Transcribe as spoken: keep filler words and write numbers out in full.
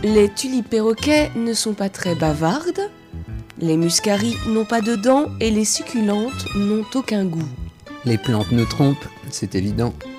Les tulipes perroquets ne sont pas très bavardes. Les muscaries n'ont pas de dents et les succulentes n'ont aucun goût. Les plantes nous trompent, c'est évident.